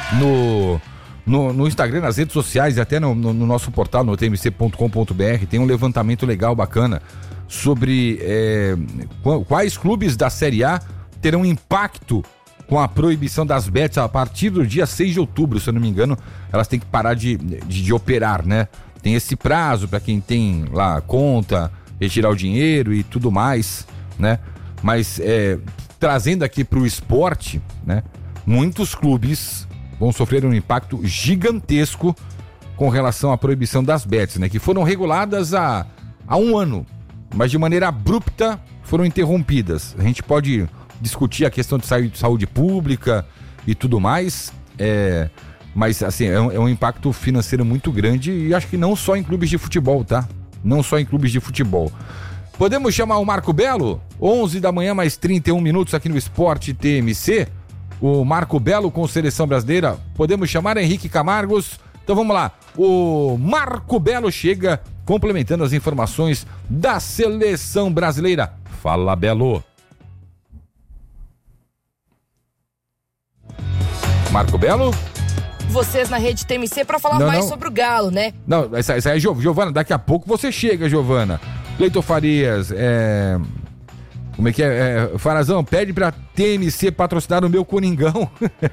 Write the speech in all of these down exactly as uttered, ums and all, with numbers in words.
no, no, no Instagram, nas redes sociais e até no, no, no nosso portal, no t m c ponto com ponto b r, tem um levantamento legal, bacana, sobre é, quais clubes da Série A terão impacto com a proibição das bets a partir do dia seis de outubro, se eu não me engano, elas têm que parar de, de, de operar, né? Tem esse prazo para quem tem lá conta, retirar o dinheiro e tudo mais, né? Mas é, trazendo aqui para o esporte, né? Muitos clubes vão sofrer um impacto gigantesco com relação à proibição das bets, né? Que foram reguladas há, há um ano, mas de maneira abrupta foram interrompidas. A gente pode discutir a questão de saúde pública e tudo mais, é, mas assim, é um, é um impacto financeiro muito grande e acho que não só em clubes de futebol, tá? Não só em clubes de futebol. Podemos chamar o Marco Belo? onze da manhã, mais trinta e um minutos aqui no Esporte T M C. O Marco Belo com Seleção Brasileira. Podemos chamar Henrique Camargos? Então vamos lá. O Marco Belo chega complementando as informações da Seleção Brasileira. Fala, Belo. Marco Belo? Vocês na Rede T M C pra falar não, mais não. sobre o Galo, né? Não, essa, essa é Giovana, daqui a pouco você chega, Giovana. Cleiton Farias, é... Como é que é? é? Farazão, pede pra T M C patrocinar o meu Coringão.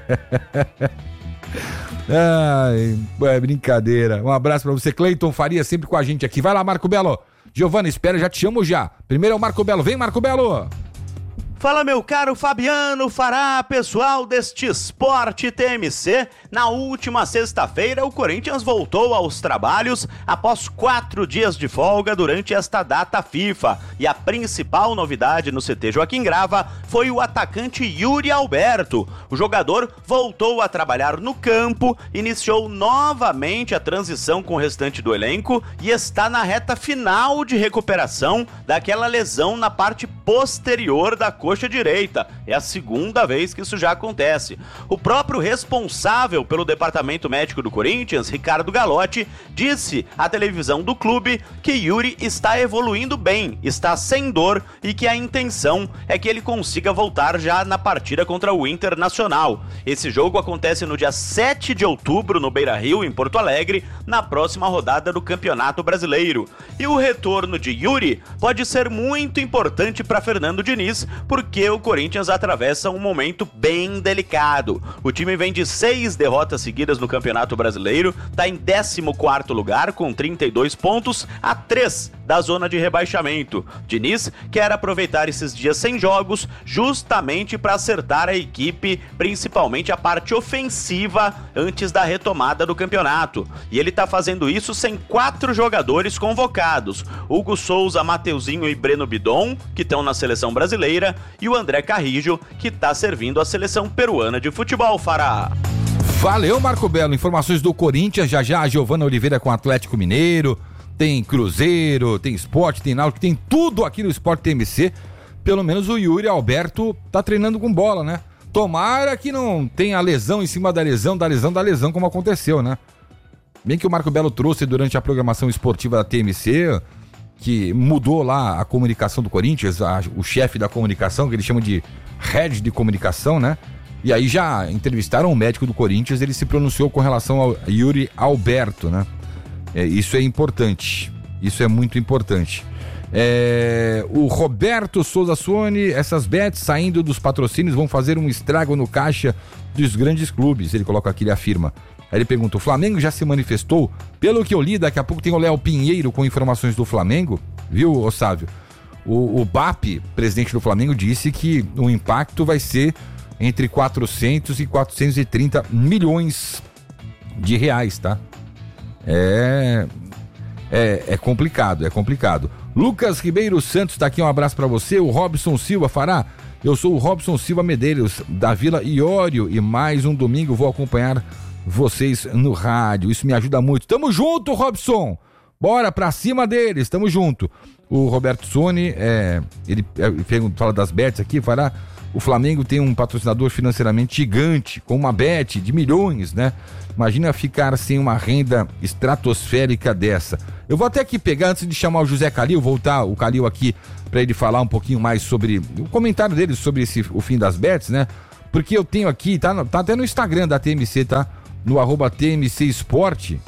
Ai, é brincadeira. Um abraço pra você, Cleiton Farias, sempre com a gente aqui. Vai lá, Marco Belo. Giovana, espera, já te chamo já. Primeiro é o Marco Belo. Vem, Marco Belo. Fala, meu caro Fabiano Fará, pessoal deste Esporte T M C. Na última sexta-feira, o Corinthians voltou aos trabalhos após quatro dias de folga durante esta data FIFA. E a principal novidade no C T Joaquim Grava foi o atacante Yuri Alberto. O jogador voltou a trabalhar no campo, iniciou novamente a transição com o restante do elenco e está na reta final de recuperação daquela lesão na parte posterior da coxa direita. É a segunda vez que isso já acontece. O próprio responsável pelo departamento médico do Corinthians, Ricardo Galotti, disse à televisão do clube que Yuri está evoluindo bem, está sem dor e que a intenção é que ele consiga voltar já na partida contra o Internacional. Esse jogo acontece no dia sete de outubro no Beira-Rio, em Porto Alegre, na próxima rodada do Campeonato Brasileiro. E o retorno de Yuri pode ser muito importante para Fernando Diniz, porque o Corinthians atravessa um momento bem delicado. O time vem de seis derrotas seguidas no Campeonato Brasileiro, está em décimo quarto lugar com trinta e dois pontos, a três da zona de rebaixamento. Diniz quer aproveitar esses dias sem jogos justamente para acertar a equipe, principalmente a parte ofensiva, antes da retomada do campeonato. E ele está fazendo isso sem quatro jogadores convocados: Hugo Souza, Mateuzinho e Breno Bidon, que estão na seleção brasileira, e o André Carrijo, que está servindo a seleção peruana de futebol, Fará. Valeu, Marco Belo. Informações do Corinthians, já já a Giovana Oliveira com o Atlético Mineiro, tem Cruzeiro, tem Sport, tem Náutico, tem tudo aqui no Sport T M C. Pelo menos o Yuri Alberto tá treinando com bola, né? Tomara que não tenha lesão em cima da lesão, da lesão, da lesão, como aconteceu, né? Bem que o Marco Belo trouxe durante a programação esportiva da T M C, que mudou lá a comunicação do Corinthians, a, o chefe da comunicação, que eles chamam de head de comunicação, né? E aí já entrevistaram o médico do Corinthians, ele se pronunciou com relação ao Yuri Alberto, né? É, isso é importante, isso é muito importante. É, o Roberto Souza Suoni, essas bets saindo dos patrocínios vão fazer um estrago no caixa dos grandes clubes, ele coloca aqui, ele afirma. Aí ele pergunta, o Flamengo já se manifestou? Pelo que eu li, daqui a pouco tem o Léo Pinheiro com informações do Flamengo, viu, Otávio? O, o B A P, presidente do Flamengo, disse que o impacto vai ser entre quatrocentos e quatrocentos e trinta milhões de reais, tá? É, é, é complicado, é complicado. Lucas Ribeiro Santos tá aqui, um abraço pra você. O Robson Silva, Fará, eu sou o Robson Silva Medeiros, da Vila Iório, e mais um domingo vou acompanhar vocês no rádio, isso me ajuda muito. Tamo junto, Robson, bora pra cima deles, tamo junto. O Roberto Sone, é, ele, ele fala das bets aqui, Fará. O Flamengo tem um patrocinador financeiramente gigante, com uma bet de milhões, né? Imagina ficar sem uma renda estratosférica dessa. Eu vou até aqui pegar, antes de chamar o José Calil, voltar o Calil aqui para ele falar um pouquinho mais sobre o comentário dele sobre esse, o fim das bets, né? porque eu tenho aqui, tá, tá até no Instagram da T M C, tá? No arroba T M C Esporte,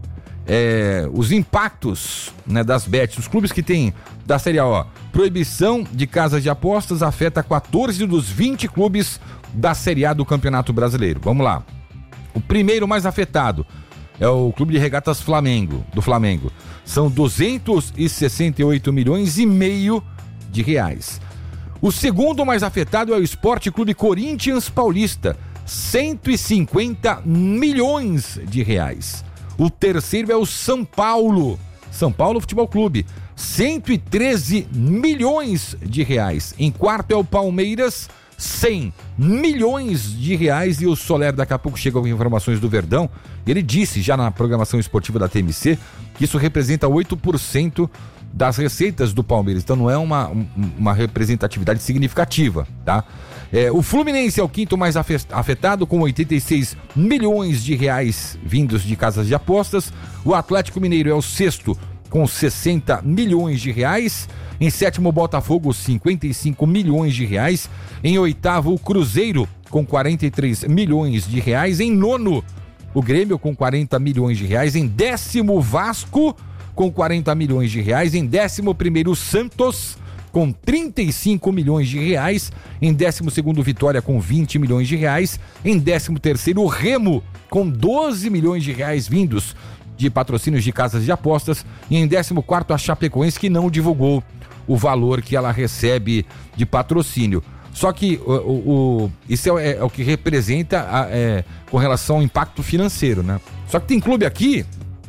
é, os impactos, né, das bets, os clubes que tem da Série A, ó, proibição de casas de apostas afeta quatorze dos vinte clubes da Série A do Campeonato Brasileiro. Vamos lá. O primeiro mais afetado é o Clube de Regatas Flamengo, do Flamengo. São duzentos e sessenta e oito milhões e meio de reais. O segundo mais afetado é o Esporte Clube Corinthians Paulista, cento e cinquenta milhões de reais. O terceiro é o São Paulo, São Paulo Futebol Clube, cento e treze milhões de reais. Em quarto é o Palmeiras, cem milhões de reais. E o Soler daqui a pouco chega com informações do Verdão. Ele disse já na programação esportiva da T M C que isso representa oito por cento das receitas do Palmeiras. Então não é uma, uma representatividade significativa, tá? É, o Fluminense é o quinto mais afetado, com oitenta e seis milhões de reais vindos de casas de apostas. O Atlético Mineiro é o sexto, com sessenta milhões de reais. Em sétimo, o Botafogo, cinquenta e cinco milhões de reais. Em oitavo, o Cruzeiro, com quarenta e três milhões de reais. Em nono, o Grêmio, com quarenta milhões de reais. Em décimo, o Vasco, com quarenta milhões de reais. Em décimo primeiro, o Santos, com trinta e cinco milhões de reais. Em décimo segundo, Vitória, com vinte milhões de reais. Em décimo terceiro, o Remo, com doze milhões de reais vindos de patrocínios de casas de apostas. E em décimo quarto, a Chapecoense, que não divulgou o valor que ela recebe de patrocínio. Só que o, o, o, isso é, é o que representa a, é, com relação ao impacto financeiro, né? Só que tem clube aqui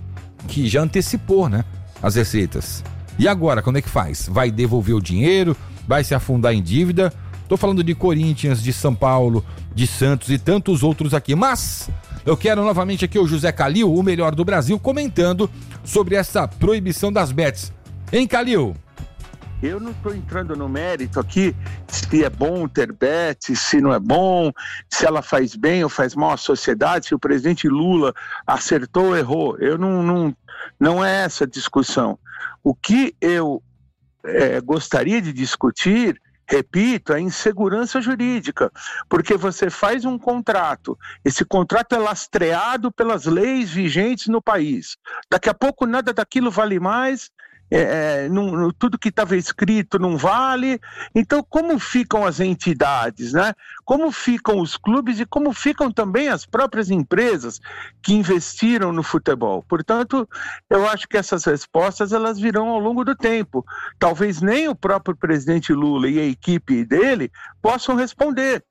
que já antecipou, né, as receitas. E agora, como é que faz? Vai devolver o dinheiro? Vai se afundar em dívida? Tô falando de Corinthians, de São Paulo, de Santos e tantos outros aqui. Mas eu quero novamente aqui o José Calil, o melhor do Brasil, comentando sobre essa proibição das bets. Hein, Calil? Eu não estou entrando no mérito aqui se é bom ter bet, se não é bom, se ela faz bem ou faz mal à sociedade, se o presidente Lula acertou ou errou. Eu não, não, não é essa a discussão. O que eu é, gostaria de discutir, repito, é a insegurança jurídica, porque você faz um contrato, esse contrato é lastreado pelas leis vigentes no país. Daqui a pouco nada daquilo vale mais. É, não, tudo que estava escrito não vale. Então, como ficam as entidades, né? Como ficam os clubes e como ficam também as próprias empresas que investiram no futebol? Portanto, eu acho que essas respostas elas virão ao longo do tempo. Talvez nem o próprio presidente Lula e a equipe dele possam responder.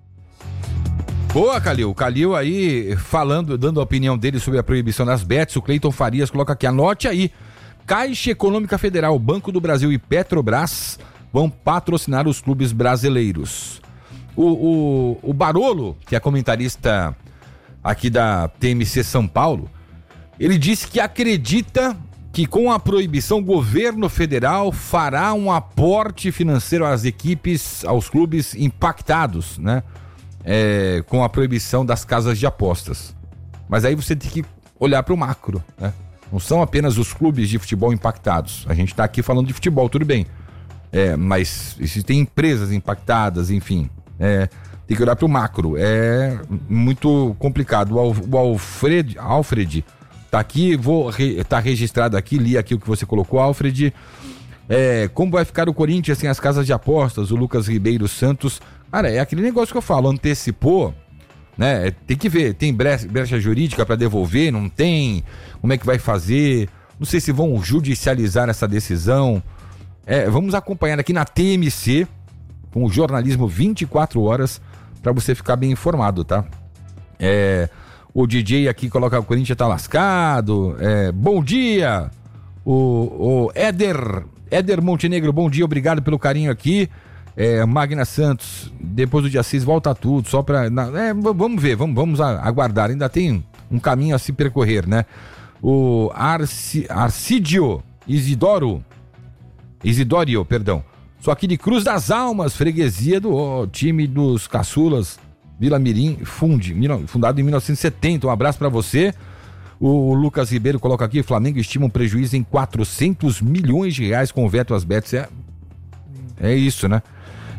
Boa, Calil. O Calil aí falando, dando a opinião dele sobre a proibição das bets. O Cleiton Farias coloca aqui, anote aí: Caixa Econômica Federal, Banco do Brasil e Petrobras vão patrocinar os clubes brasileiros. O, o, o Barolo, que é comentarista aqui da T M C São Paulo, ele disse que acredita que com a proibição o governo federal fará um aporte financeiro às equipes, aos clubes impactados, né? É, com a proibição das casas de apostas. Mas aí você tem que olhar para o macro, né? Não são apenas os clubes de futebol impactados. A gente está aqui falando de futebol, tudo bem. É, mas existem empresas impactadas, enfim. É, tem que olhar para o macro. É muito complicado. O Alfred, Alfred tá aqui, vou re, tá registrado aqui, li aqui o que você colocou, Alfred. É, como vai ficar o Corinthians sem as casas de apostas? O Lucas Ribeiro Santos. Cara, é aquele negócio que eu falo, antecipou, né? Tem que ver, tem brecha, brecha jurídica para devolver, não tem? Como é que vai fazer? Não sei se vão judicializar essa decisão. É, vamos acompanhar aqui na T M C, com o jornalismo vinte e quatro horas, para você ficar bem informado, tá? É, o D J aqui coloca: o Corinthians tá lascado. É, bom dia, o, o Éder, Éder Montenegro, bom dia, obrigado pelo carinho aqui. É, Magna Santos, depois do dia seis volta tudo, só pra... É, vamos ver, vamos, vamos aguardar, ainda tem um caminho a se percorrer, né? O Arci, Arcídio Isidoro, Isidório, perdão, sou aqui de Cruz das Almas, freguesia do oh, time dos caçulas, Vila Mirim, Fundi, fundado em mil novecentos e setenta, um abraço pra você. O Lucas Ribeiro coloca aqui: Flamengo estima um prejuízo em quatrocentos milhões de reais com o veto às bets. É, é isso, né?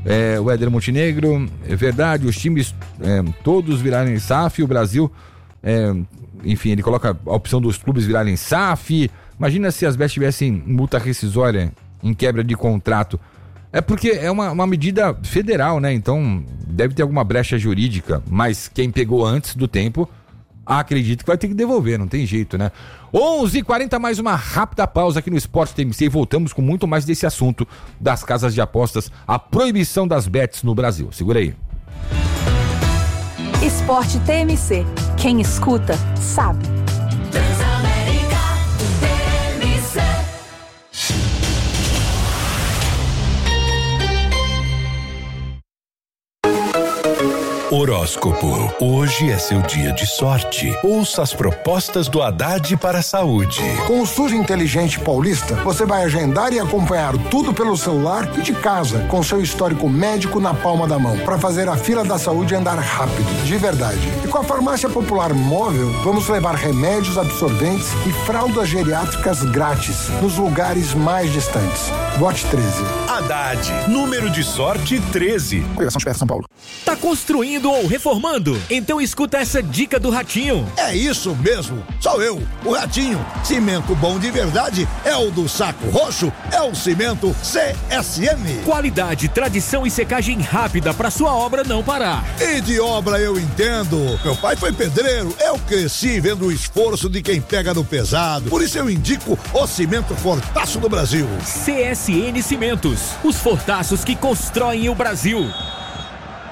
É, o Éder Montenegro, é verdade, os times é, todos virarem S A F, o Brasil, é, enfim, ele coloca a opção dos clubes virarem S A F. Imagina se as B E S tivessem multa rescisória em quebra de contrato. É porque é uma, uma medida federal, né? Então deve ter alguma brecha jurídica, mas quem pegou antes do tempo, acredito que vai ter que devolver, não tem jeito, né? onze e quarenta, mais uma rápida pausa aqui no Esporte T M C e voltamos com muito mais desse assunto das casas de apostas, a proibição das bets no Brasil. Segura aí. Esporte T M C. Quem escuta, sabe. Transamérica T M C. Horóscopo. Hoje é seu dia de sorte. Ouça as propostas do Haddad para a saúde. Com o SUS Inteligente Paulista, você vai agendar e acompanhar tudo pelo celular e de casa, com seu histórico médico na palma da mão, para fazer a fila da saúde andar rápido, de verdade. E com a Farmácia Popular Móvel, vamos levar remédios, absorventes e fraldas geriátricas grátis nos lugares mais distantes. Vote treze. Haddad, número de sorte treze. Coligação de Perto São Paulo. Tá construindo ou reformando? Então escuta essa dica do Ratinho. É isso mesmo, sou eu, o Ratinho. Cimento bom de verdade é o do Saco Roxo, é o cimento C S M. Qualidade, tradição e secagem rápida pra sua obra não parar. E de obra eu entendo. Meu pai foi pedreiro, eu cresci vendo o esforço de quem pega no pesado. Por isso eu indico o cimento Fortaço do Brasil. C S N Cimentos, os fortaços que constroem o Brasil.